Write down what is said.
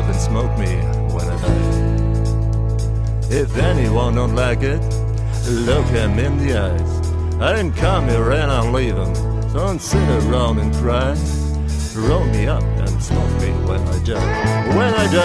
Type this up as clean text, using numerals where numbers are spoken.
and smoke me when I die. If anyone don't like it, look him in the eyes. I didn't come here and I'm leaving, so don't sit around and cry. Roll me up and smoke me when I die. When I die.